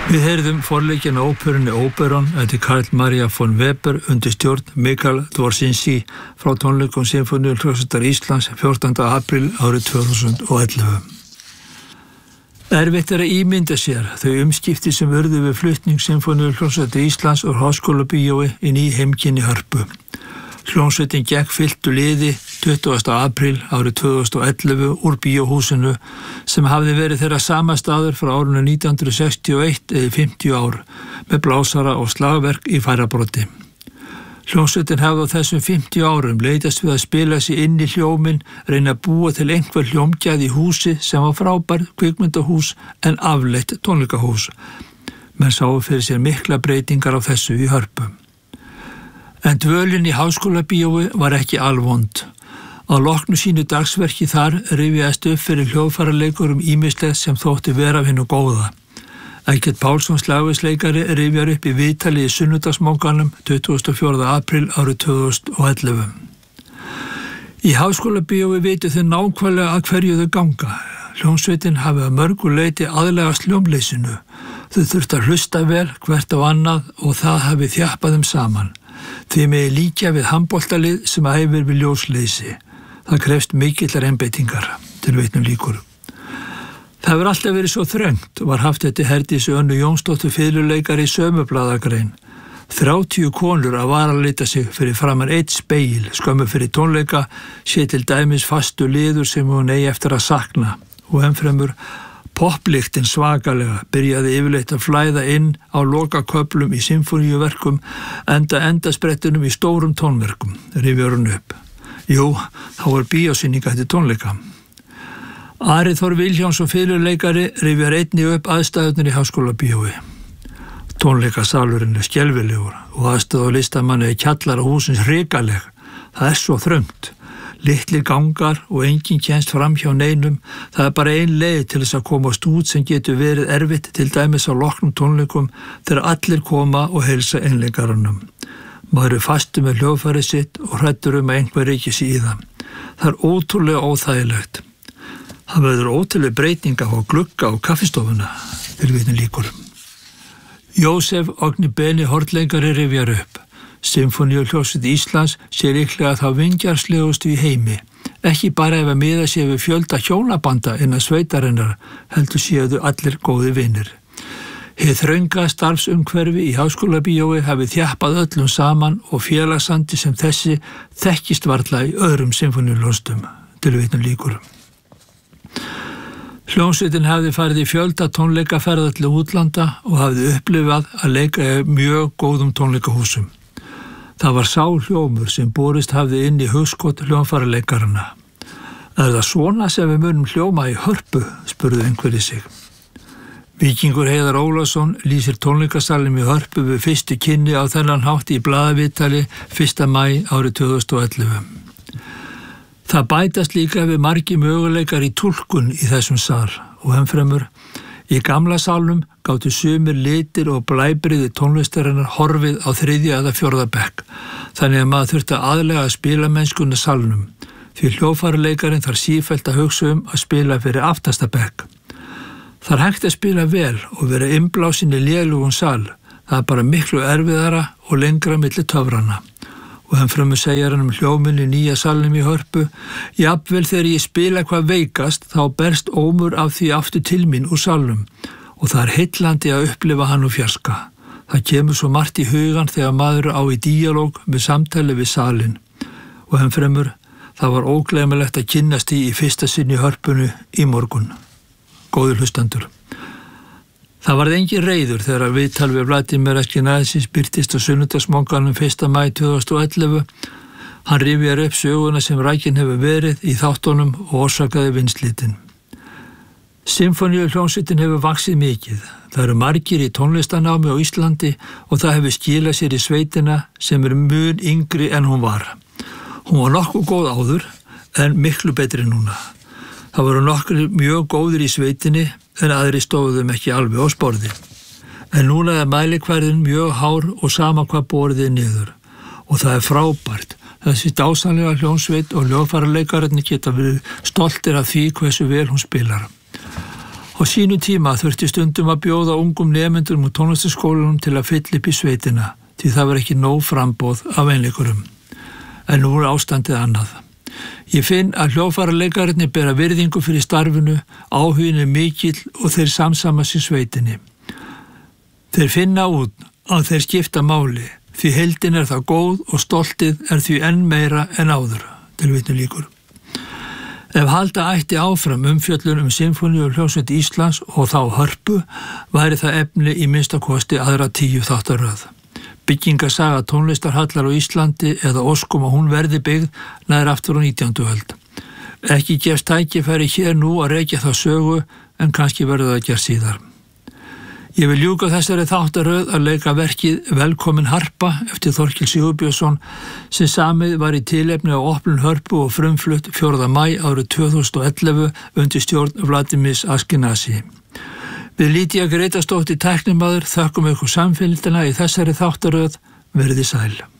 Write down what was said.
Við heyrðum forleikina óperunni Oberon eftir Karl Maria von Weber undir stjórn Mikael Dvorzinski frá tónleikum Sinfóníuhljómsveitar Íslands 14. apríl árið 2011. Erfitt að ímynda sér þau umskipti sem urðu við flutning Sinfóníuhljómsveitar Íslands úr Háskólabíói inn í heimkynni Hörpu. Hljómsveitin gekk fylltu liði 20. apríl árið 2011 úr bíóhúsinu sem hafði verið þeirra sama staður frá árinu 1961 eða 50 ár með blásara og slagverk í færabroddi. Hljómsveitin hafði á þessum 50 árum leitast við að spila sig inn í hljóminn, reyna að búa til einhver hljómgæði í húsi sem var frábær kvikmyndahús en afleitt tónleikahús. Menn sáu fyrir sér mikla breytingar á þessu í Hörpu. En dvölin í Háskólabíói var ekki alvond. Á loknu sínu dagsverki þar rifjaðist upp fyrir hljóðfæraleikurum ýmislegt sem þótti vera af hinu góða. Eggert Pálsson slagverksleikari rifjar upp í viðtali í sunnudagsmókanum 24. apríl árið 2011. Í Háskólabíói vitu þau nákvæmlega að hverju þau ganga. Hljómsveitin hafi að mörgu leyti aðlagast hljómleysinu. Þau þurftu að hlusta vel hvert á annað og það hafi þjappað þeim saman. Því megi líkja við handboltalið sem æfir við ljósleysi. Það krefst mikillar einbeitingar, tilvitnun lýkur. Það hefur alltaf verið svo þröngt, var haft eftir Herdísi Önnu Jónsdóttur fiðluleikari í sömu blaðagrein. 30 konur að varalita sig fyrir framan eitt speil, skömmu fyrir tónleika, sé til dæmis fastu liður sem hún eigi eftir að sakna og ennfremur Poplyktin svakalega byrjaði yfirleitt að flæða inn á lokaköflum í symfóníuverkum endasprettunum í stórum tónverkum, rifjar hún upp. Jú, þá var bíósýning eftir tónleika. Ari Þór Vilhjálmsson fiðluleikari rifjar einnig upp aðstæðurnar í Háskólabíói. Tónleikasalurinn er skelfilegur og aðstöð á listamanni er kjallara húsins hrikaleg. Það er svo þröngt. Litlir gangar og enginn kemst fram hjá neinum. Það er bara ein leið til þess að komast út sem getur verið erfitt til dæmis á loknum tónleikum þegar allir koma og heilsa einleikarunum. Maður er fastu með hljóðfærið sitt og hræddur að einhver reykir sig í það. Það er ótrúlega óþægilegt. Það verður ótrúlega breyting á glugga og kaffistofuna, tilvitnun lýkur. Jósef Ogni Beni hornleikari rifjar upp. Sinfóníuhljómsveit Íslands sé líklega þá vingjarslegustu í heimi. Ekki bara ef að miða sé við fjölda hjónabanda innan sveitarinnar, heldur séu þau allir góði vinir. Hið þrönga starfsumhverfi í Háskólabíói hafi þjappað öllum saman og félagsandi sem þessi þekkist varla í öðrum sinfóníuhljómsveitum, tilvitnun lýkur. Hljómsveitin hafði farið í fjölda tónleikaferða til útlanda og hafði upplifað að leika í mjög góðum tónleikahúsum. Það var sá hljómur sem borist hafði inn í hugskot hljómfæraleikaranna. Er það svona sem við munum hljóma í Hörpu, spurði einhverju sig. Víkingur Heiðar Ólafsson lýsir tónleikasalnum í Hörpu við fyrstu kynni á þennan hátt í blaðaviðtali 1. maí árið 2011. Það bætast líka við margir möguleikar í túlkun í þessum sal og ennfremur í gamla salnum gátu sumir litir og blæbrigði tónlistarinnar horfið á 3. eða 4. bekk, þannig að maður þurfti að aðlega spilamennskuna salnum, því hljóðfæraleikarin þarf sífellt að hugsa að spila fyrir aftasta bekk. Það er hægt að spila vel og vera innblásin í lélugum sal, það er bara miklu erfiðara og lengra milli töfrana. Og ennfremur segir hann hljóminn í nýja salnum í Hörpu, jafnvel þegar ég spila eitthvað veikast þá berst ómur af því aftur til mín úr salnum og það er heillandi að upplifa hann úr fjarska. Það kemur svo margt í hugan þegar maður á í díalóg með samtali við salin. Og ennfremur, það var ógleymanlegt að kynnast í fyrsta sinn í Hörpunni í morgun. Góður hlustandur. Það varð engin reiður þegar viðtal við Vladimir Ashkenazi birtist á sunnudagsmókanum 1. maí 2011. Hann rifjar upp söguna sem rækin hefur verið í þáttunum og orsakaði vinslítinn. Sinfóníuhljómsveitin hefur vaxið mikið. Það eru margir í tónlistanámi á Íslandi og það hefur skilað sér í sveitina sem er mun yngri en hún var. Hún var nokkuð góð áður en miklu betri núna. Það voru nokkrir mjög góðir í sveitinni en aðri stóðum ekki alveg á sporði. En núna er mælikvarðin mjög hár og sama hvað borðið niður. Og það er frábært. Þessi dásamlega hljómsveit og hljóðfæraleikarinnir geta verið stoltir af því hversu vel hún spilar. Á sínu tíma þurfti stundum að bjóða ungum nemendur úr tónlistarskólanum til að fylla upp í sveitina, því það var ekki nóg framboð af einleikurum. En nú ástandið annað. Ég finn að hljóðfæraleikarirnir bera virðingu fyrir starfinu, áhugin mikill og þeir samsama sér sveitinni. Þeir finna út að þeir skipta máli, því heildin það góð og stoltið því enn meira en áður. Tilvitnun lýkur. Ef halda ætti áfram umfjöllun Sinfóníuhljómsveit Íslands og þá Hörpu, væri það efni í minnsta kosti aðra 10 þáttaröð. Byggingasaga tónlistarhallar á Íslandi eða óskum að hún verði byggð nær aftur á 19. öld. Ekki gefst tækifæri hér nú að rekja þá sögu, en kannski verður það að gera síðar. Ég vil ljúka þessari þáttaröð að leika verkið Velkomin Harpa eftir Þorkil Sigurbjörnsson sem samið var í tilefni á opnun Hörpu og frumflutt 4. maí árið 2011 undir stjórn Vladimirs Askenasi. Við Lýdía Grétarsdóttir tæknimaður þökkum ykkur samfylgdina í þessari þáttaröð. Verið sæl.